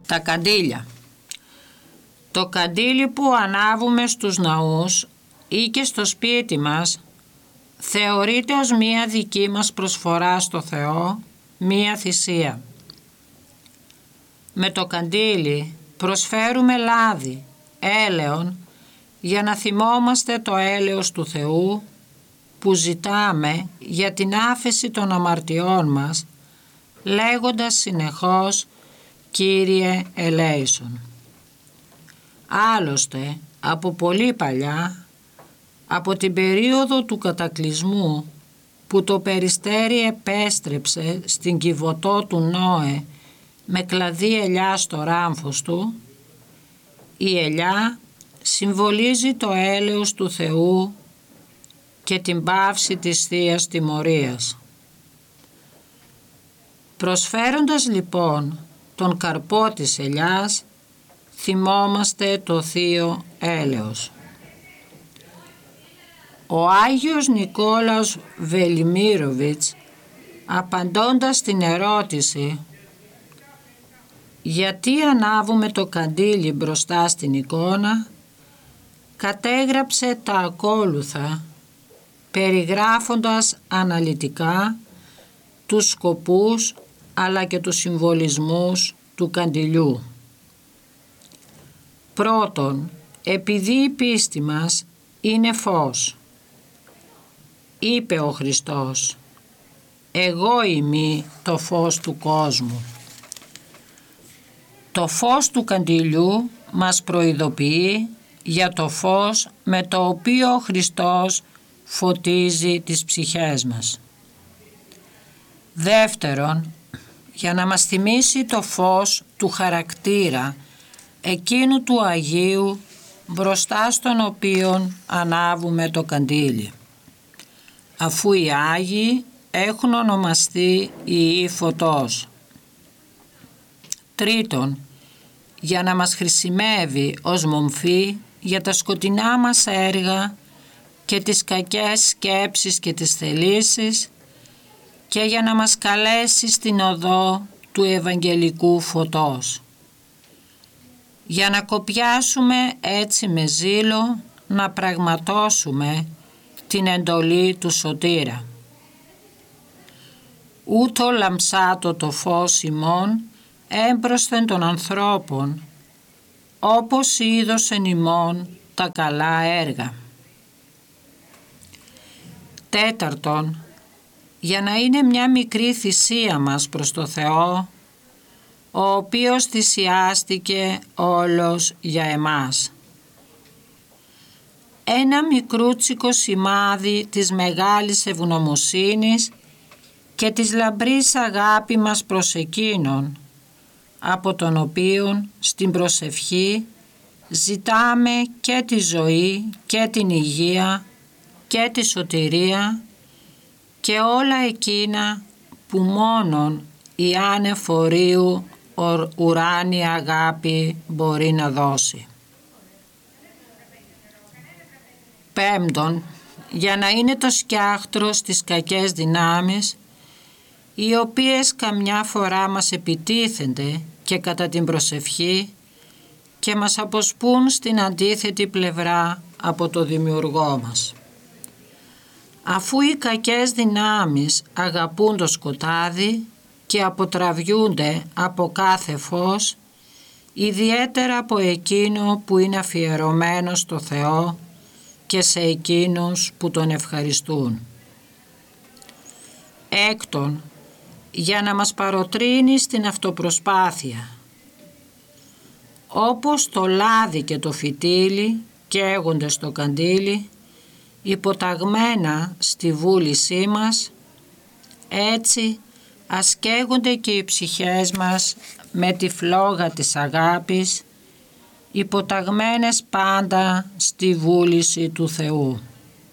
Τα καντήλια. Το καντήλι που ανάβουμε στους ναούς ή και στο σπίτι μας θεωρείται ως μία δική μας προσφορά στο Θεό, μία θυσία. Με το καντήλι προσφέρουμε λάδι, έλεον, για να θυμόμαστε το έλεος του Θεού που ζητάμε για την άφεση των αμαρτιών μας, λέγοντας συνεχώς «Κύριε ελέησον». Άλλωστε, από πολύ παλιά, από την περίοδο του κατακλυσμού που το περιστέρι επέστρεψε στην κυβωτό του Νόε με κλαδί ελιά στο ράμφος του, η ελιά συμβολίζει το έλεος του Θεού και την πάυση της Θείας Τιμωρίας. Προσφέροντας λοιπόν τον καρπό της ελιάς, θυμόμαστε το Θείο έλεος. Ο Άγιος Νικόλαος Βελιμίροβιτς, απαντώντας στην ερώτηση «Γιατί ανάβουμε το καντήλι μπροστά στην εικόνα», κατέγραψε τα ακόλουθα, περιγράφοντας αναλυτικά τους σκοπούς αλλά και τους συμβολισμούς του καντιλιού. Πρώτον, επειδή η πίστη μας είναι φως. Είπε ο Χριστός «Εγώ είμαι το φως του κόσμου». Το φως του καντιλιού μας προειδοποιεί για το φως με το οποίο ο Χριστός φωτίζει τις ψυχές μας. Δεύτερον, για να μας θυμίσει το φως του χαρακτήρα εκείνου του Αγίου μπροστά στον οποίον ανάβουμε το καντήλι, αφού οι Άγιοι έχουν ονομαστεί ιοί φωτός. Τρίτον, για να μας χρησιμεύει ως μομφή για τα σκοτεινά μας έργα και τις κακές σκέψεις και τις θελήσεις και για να μας καλέσει στην οδό του Ευαγγελικού φωτός. Για να κοπιάσουμε έτσι με ζήλο να πραγματώσουμε την εντολή του Σωτήρα. Ούτω λαμψάτο το φως ημών έμπροσθεν των ανθρώπων, όπως είδωσεν ημών τα καλά έργα. Τέταρτον, για να είναι μια μικρή θυσία μας προς το Θεό, ο οποίος θυσιάστηκε όλος για εμάς. Ένα μικρούτσικο σημάδι της μεγάλης ευγνωμοσύνης και της λαμπρής αγάπη μας προς Εκείνον, από τον οποίον στην προσευχή ζητάμε και τη ζωή και την υγεία και τη σωτηρία και όλα εκείνα που μόνον η ανεφορίου ουράνια αγάπη μπορεί να δώσει. Πέμπτον, για να είναι το σκιάχτρο στις κακές δυνάμεις, οι οποίες καμιά φορά μας επιτίθενται και κατά την προσευχή και μας αποσπούν στην αντίθετη πλευρά από το Δημιουργό μας. Αφού οι κακές δυνάμεις αγαπούν το σκοτάδι και αποτραβιούνται από κάθε φως, ιδιαίτερα από εκείνο που είναι αφιερωμένο στο Θεό και σε εκείνους που Τον ευχαριστούν. Έκτον, για να μας παροτρύνει στην αυτοπροσπάθεια. Όπως το λάδι και το φυτίλι καίγονται στο καντήλι, υποταγμένα στη βούλησή μας, έτσι ας καίγονται και οι ψυχές μας με τη φλόγα της αγάπης, υποταγμένες πάντα στη βούληση του Θεού.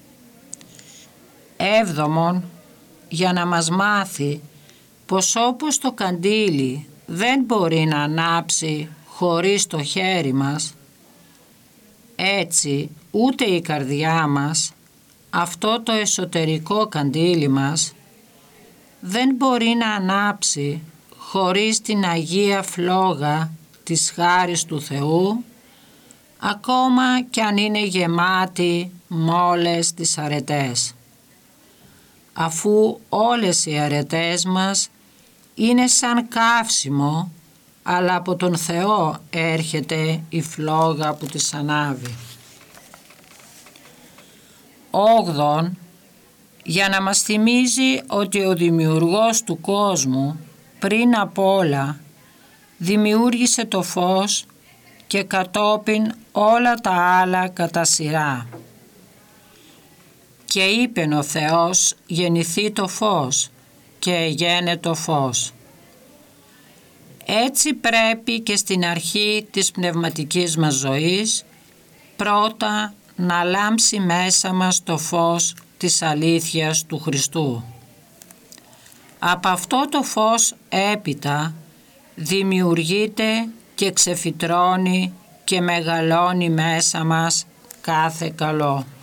Έβδομον, για να μας μάθει πως όπως το καντήλι δεν μπορεί να ανάψει χωρίς το χέρι μας, έτσι ούτε η καρδιά μας, αυτό το εσωτερικό καντήλι μας, δεν μπορεί να ανάψει χωρίς την Αγία Φλόγα της χάρις του Θεού, ακόμα κι αν είναι γεμάτη με όλες τις αρετές. Αφού όλες οι αρετές μας είναι σαν καύσιμο, αλλά από τον Θεό έρχεται η φλόγα που τις ανάβει. 8. Για να μας θυμίζει ότι ο δημιουργός του κόσμου πριν απ' όλα δημιούργησε το φως και κατόπιν όλα τα άλλα κατά σειρά. Και είπεν ο Θεός γεννηθεί το φως και εγένε το φως. Έτσι πρέπει και στην αρχή της πνευματικής μας ζωής πρώτα να λάμψει μέσα μας το φως της αλήθειας του Χριστού. Από αυτό το φως έπειτα δημιουργείται και ξεφυτρώνει και μεγαλώνει μέσα μας κάθε καλό.